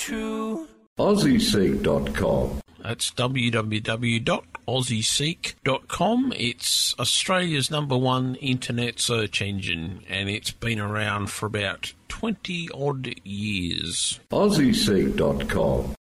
true. AussieSeek.com. That's www.aussieseek.com. It's Australia's #1 internet search engine, and it's been around for about 20-odd years. AussieSeek.com.